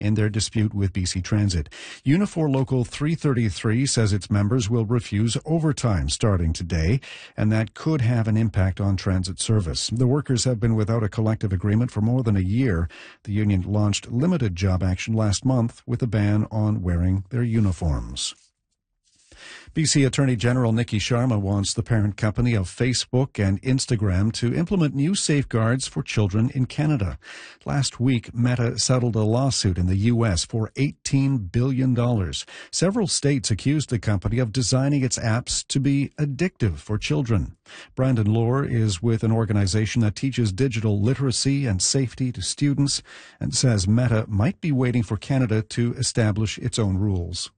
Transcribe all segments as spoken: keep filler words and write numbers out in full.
in their dispute with B C Transit. Unifor Local three thirty-three says its members will refuse overtime starting today, and that could have an impact on transit service. The workers have been without a collective agreement for more than a year. The union launched limited job action last month with a ban on wearing their uniforms. B C Attorney General Nikki Sharma wants the parent company of Facebook and Instagram to implement new safeguards for children in Canada. Last week, Meta settled a lawsuit in the U S for eighteen billion dollars. Several states accused the company of designing its apps to be addictive for children. Brandon Lohr is with an organization that teaches digital literacy and safety to students and says Meta might be waiting for Canada to establish its own rules.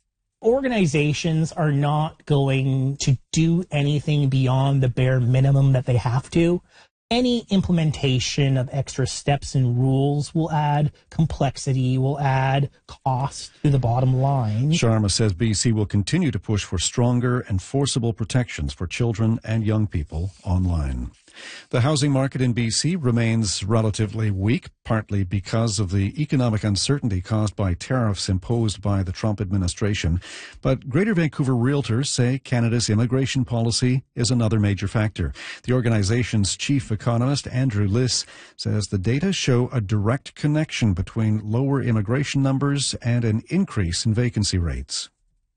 Organizations are not going to do anything beyond the bare minimum that they have to. Any implementation of extra steps and rules will add complexity, will add cost to the bottom line. Sharma says B C will continue to push for stronger enforceable protections for children and young people online. The housing market in B C remains relatively weak, partly because of the economic uncertainty caused by tariffs imposed by the Trump administration. But Greater Vancouver realtors say Canada's immigration policy is another major factor. The organization's chief economist, Andrew Liss, says the data show a direct connection between lower immigration numbers and an increase in vacancy rates.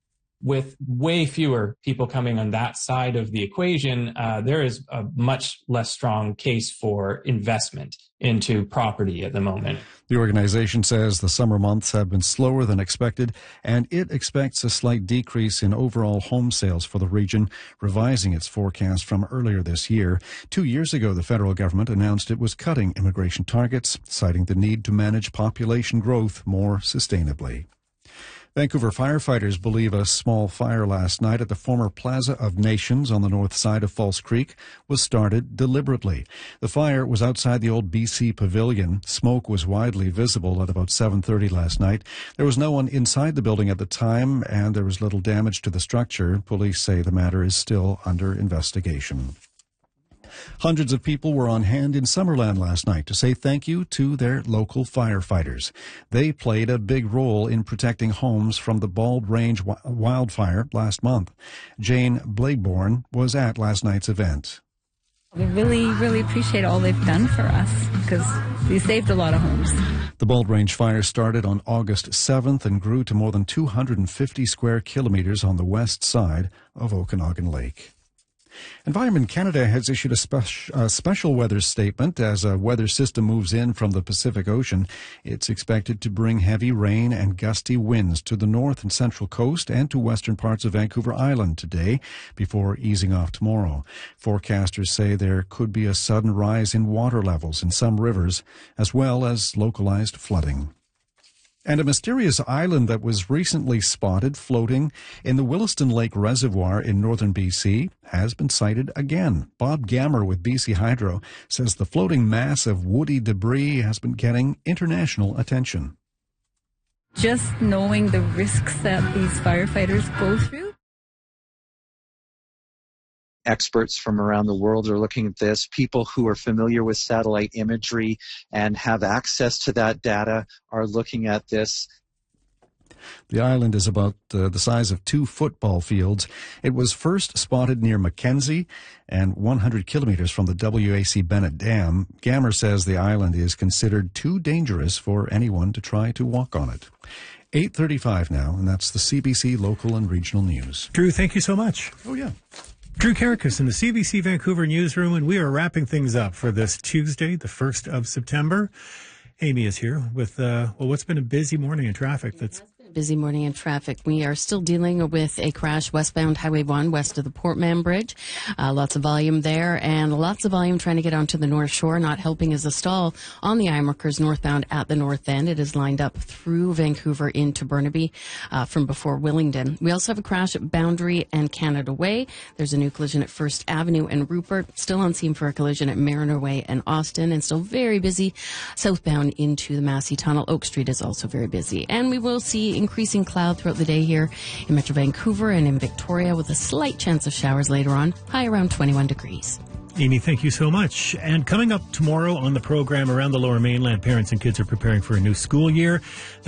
With way fewer people coming on that side of the equation, uh, there is a much less strong case for investment into property at the moment. The organization says the summer months have been slower than expected, and it expects a slight decrease in overall home sales for the region, revising its forecast from earlier this year. Two years ago, the federal government announced it was cutting immigration targets, citing the need to manage population growth more sustainably. Vancouver firefighters believe a small fire last night at the former Plaza of Nations on the north side of False Creek was started deliberately. The fire was outside the old B C Pavilion. Smoke was widely visible at about seven thirty last night. There was no one inside the building at the time, and there was little damage to the structure. Police say the matter is still under investigation. Hundreds of people were on hand in Summerland last night to say thank you to their local firefighters. They played a big role in protecting homes from the Bald Range wildfire last month. Jane Blakeborn was at last night's event. We really, really appreciate all they've done for us because they saved a lot of homes. The Bald Range fire started on August seventh and grew to more than two hundred fifty square kilometers on the west side of Okanagan Lake. Environment Canada has issued a, spe- a special weather statement as a weather system moves in from the Pacific Ocean. It's expected to bring heavy rain and gusty winds to the north and central coast and to western parts of Vancouver Island today before easing off tomorrow. Forecasters say there could be a sudden rise in water levels in some rivers as well as localized flooding. And a mysterious island that was recently spotted floating in the Williston Lake Reservoir in northern B C has been sighted again. Bob Gammer with B C Hydro says the floating mass of woody debris has been getting international attention. Just knowing the risks that these firefighters go through. Experts from around the world are looking at this. People who are familiar with satellite imagery and have access to that data are looking at this. The island is about uh, the size of two football fields. It was first spotted near Mackenzie and one hundred kilometers from the W A C Bennett Dam. Gammer says the island is considered too dangerous for anyone to try to walk on it. eight thirty-five now, and that's the C B C local and regional news. Drew, thank you so much. Oh, yeah. Drew Karakas in the C B C Vancouver newsroom, and we are wrapping things up for this Tuesday, the first of September. Amy is here with, uh, well, what's been a busy morning in traffic. That's Busy morning in traffic. We are still dealing with a crash westbound Highway one west of the Portman Bridge. Uh, lots of volume there and lots of volume trying to get onto the North Shore. Not helping is a stall on the Ironworkers northbound at the north end. It is lined up through Vancouver into Burnaby uh, from before Willingdon. We also have a crash at Boundary and Canada Way. There's a new collision at First Avenue and Rupert. Still on scene for a collision at Mariner Way and Austin, and still very busy southbound into the Massey Tunnel. Oak Street is also very busy. And we will see increasing cloud throughout the day here in Metro Vancouver and in Victoria with a slight chance of showers later on, high around twenty-one degrees. Amy, thank you so much. And coming up tomorrow on the program around the Lower Mainland, parents and kids are preparing for a new school year.